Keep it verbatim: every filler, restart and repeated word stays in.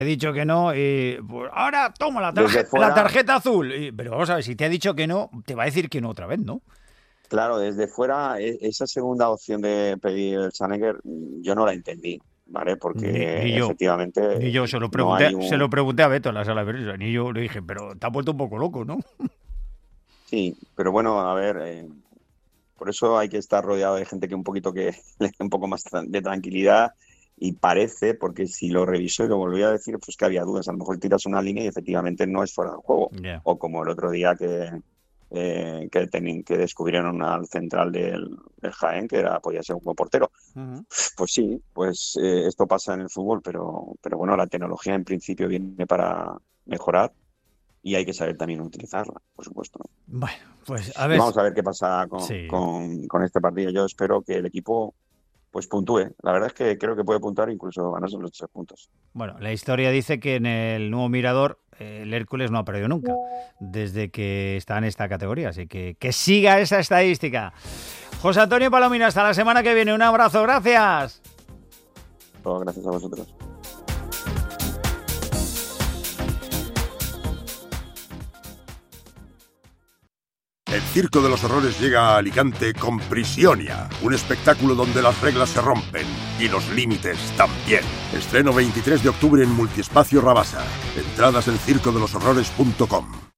he dicho que no y pues ahora toma la, Desde tarje- fuera- la tarjeta azul. Y- pero vamos a ver, si te ha dicho que no, te va a decir que no otra vez, ¿no? Claro, desde fuera, e- esa segunda opción de pedir el Schanneker, yo no la entendí, ¿vale? Porque Ni, ni yo. efectivamente Ni yo, se lo no pregunté, hay un... se lo pregunté a Beto en la sala de prensa. Ni yo le dije, pero te has vuelto un poco loco, ¿no? Sí, pero bueno, a ver, eh, por eso hay que estar rodeado de gente que un poquito que le dé un poco más tra- de tranquilidad y parece, porque si lo revisó y lo volví a decir, pues que había dudas. A lo mejor tiras una línea y efectivamente no es fuera del juego. Ya. O como el otro día que, eh, que, teni- que descubrieron al central del, del Jaén, que era, podía ser un buen portero. Ujú. Pues sí, pues eh, esto pasa en el fútbol, pero, pero bueno, la tecnología en principio viene para mejorar y hay que saber también utilizarla, por supuesto. Bueno, pues a Y ver. vamos a ver qué pasa con, Sí. con, con este partido. Yo espero que el equipo pues puntúe. La verdad es que creo que puede puntuar e incluso ganarse los tres puntos. Bueno, la historia dice que en el nuevo Mirador eh, el Hércules no ha perdido nunca desde que está en esta categoría, así que que siga esa estadística. José Antonio Palomino, hasta la semana que viene. Un abrazo, gracias. Todo gracias a vosotros. El Circo de los Horrores llega a Alicante con Prisionia, un espectáculo donde las reglas se rompen y los límites también. Estreno veintitrés de octubre en Multiespacio Rabasa. Entradas en circo de los horrores punto com.